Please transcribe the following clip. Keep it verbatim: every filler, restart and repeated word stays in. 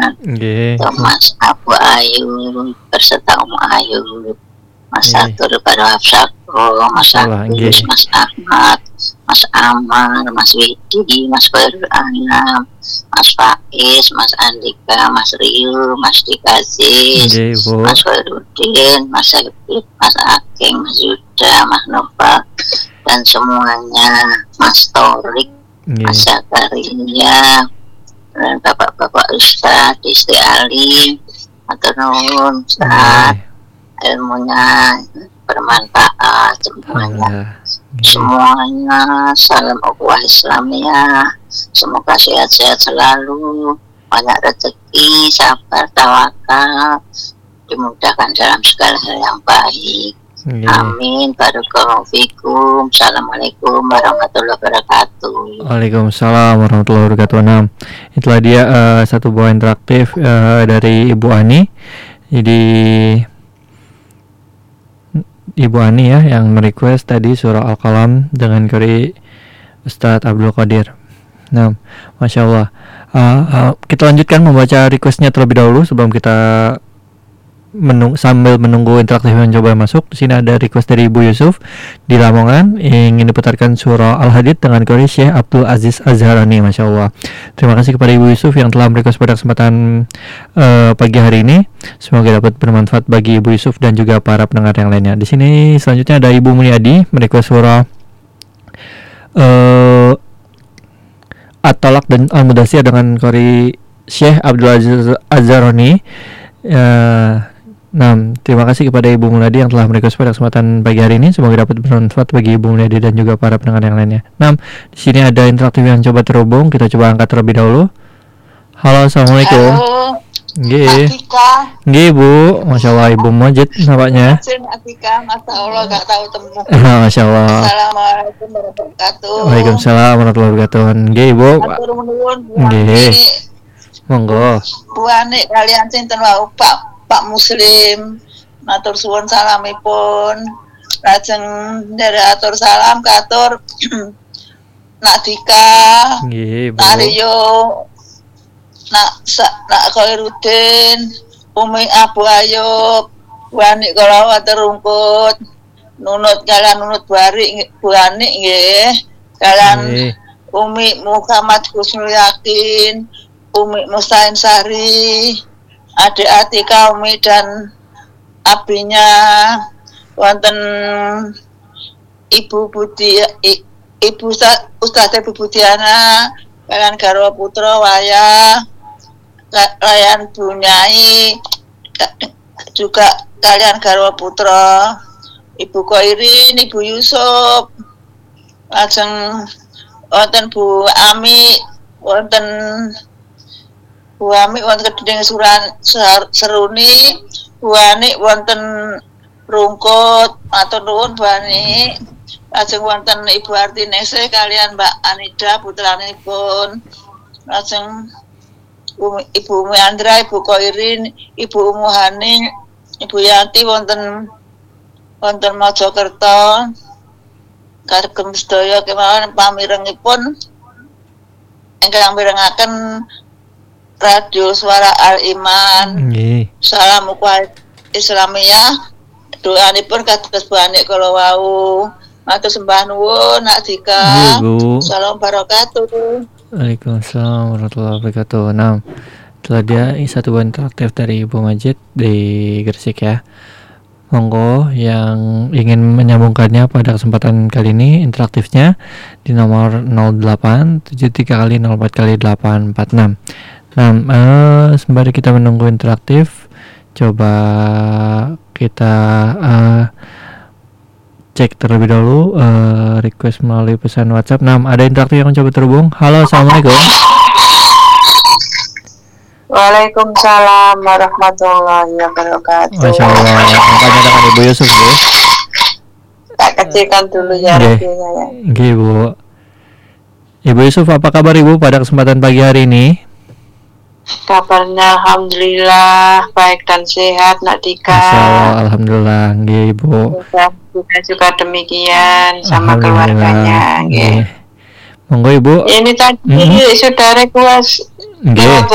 Nggih. Mas Abu Ayu berserta Om Ayu, Mas Nggih. Satur karo Hafsako, Mas Masalah, nggih. Agus, Mas Ahmad, Mas Amar, Mas Widi, Mas Khairul Anam, Mas Faiz, Mas Andika, Mas Riu, Mas Dikaziz, Nggih, Bu. Mas Khairuddin, Mas Sabit, Mas Aking, Mas Yuda, Mas Nova, dan semuanya, Mas Torik, Nggih. Mas Zakaria, dan bapak-bapak Ustadz, Istri Ali, atau nuhun Ustadz, Nggih. ilmunya bermanfaat semuanya. Alhamdulillah. Nggih. Semuanya salam ukhuwah Islamiyah, semoga sehat-sehat selalu, banyak rezeki, sabar, tawakal, dimudahkan dalam segala hal yang baik. Nggih. Amin. Barakallahu fikum. Assalamualaikum warahmatullahi wabarakatuh. Waalaikumsalam warahmatullahi wabarakatuh. Nah, itulah dia uh, satu buah interaktif uh, dari Ibu Ani. Jadi Ibu Ani ya yang merequest tadi surah Al-Qalam dengan kori Ustadz Abdul Qadir. Nah, Masya Allah. Uh, uh, kita lanjutkan membaca requestnya terlebih dahulu sebelum kita menung- sambil menunggu interaktif yang coba masuk. Di sini ada request dari Ibu Yusuf di Lamongan, ingin diputarkan surah Al-Hadid dengan kori Syekh Abdul Aziz Azharani. Masya Allah. Terima kasih kepada Ibu Yusuf yang telah merequest pada kesempatan uh, pagi hari ini. Semoga dapat bermanfaat bagi Ibu Yusuf dan juga para pendengar yang lainnya. Di sini selanjutnya ada Ibu Mulyadi merequest surah uh, At-Talaq dan Al-Mudaththir dengan kori Syekh Abdul Aziz Azharani. Uh, Nah, terima kasih kepada Ibu Mulyadi yang telah merequest pada kesempatan pagi hari ini. Semoga dapat bermanfaat bagi Ibu Mulyadi dan juga para pendengar yang lainnya. Nah, di sini ada interaktif yang coba terhubung. Kita coba angkat terlebih dahulu. Halo, assalamualaikum. Halo, Nggih. Atika. Nggih, Bu. Masya Allah, Ibu Majid nampaknya. Sin Atika, Masya Allah gak tahu temu. Masya Allah. Assalamualaikum warahmatullahi wabarakatuh. Waalaikumsalam warahmatullahi wabarakatuh. Nggih, Bu. Matur nuwun. Nggih. Monggo. Bu Ani kalian sinten wau Pak Pak Muslim. Matur suwun salamipun. Lajeng ndherekatur salam katur Nak Dika, Nggih, Bu. Nak Rio, Nak Sa, Nak Khairuddin, Umi Abu Ayub, Bu Ani kala terungkut. Nunut kalian nunut bari Bu Ani nggih. Kalian Nggih. Umi Muhammad Husnul Yakin, Umi Mustain Sari, adik Atika Umi dan abinya wonten Ibu Budi I, Ibu Ustazah Ibu Budiana kalian garwa putra waya kalian Bunyai juga kalian garwa putra Ibu Khairin, Ibu Yusuf, lajeng wonten Bu Ami, wonten Bu Ami wonten Kedending Suran Seruni, Bu Ani wonten Rungkut, matur nuwun Bu Ani. Lajeng wonten Ibu Artinese kalian Mbak Anida putranipun. Lajeng Ibu Umi Andra, Ibu Khairin, Ibu Umu Hani, Ibu Yanti wonten wonten Mojokerto. Kagem sedaya kemawon pamirengipun ingkang mirengaken Radio Suara Al Iman. Nggih. Salam ukhuwah Islamiyah. Doanipun kados Bu Ani kala wau. Matur sembah nuwun Nak Dika. Nggih, Bu. Salam barakatuh. Waalaikumsalam warahmatullahi wabarakatuh. Nah, itulah dia satu buah interaktif dari Ibu Majid di Gresik ya. Monggo yang ingin menyambungkannya pada kesempatan kali ini interaktifnya di nomor nol delapan tujuh tiga kali nol empat kali delapan empat enam. Nah, eh, sembari kita menunggu interaktif, coba kita eh, cek terlebih dahulu eh, request melalui pesan WhatsApp. Nah, ada interaktif yang coba terhubung. Halo, assalamualaikum. Waalaikumsalam warahmatullahi wabarakatuh. Masya Allah. Makanya dengan Ibu Yusuf, Bu. Tak kecilkan dulu ya Nggih. radionya ya. Nggih, Bu. Ibu Yusuf, apa kabar Ibu pada kesempatan pagi hari ini? Kabarnya alhamdulillah baik dan sehat Nak Dika. Masya Allah, alhamdulillah. Nggih, Ibu. Juga juga demikian sama Alhamdulillah. keluarganya. Nggih. Nggih. Monggo Ibu. Ini tadi Mhm. sudah request Nggih.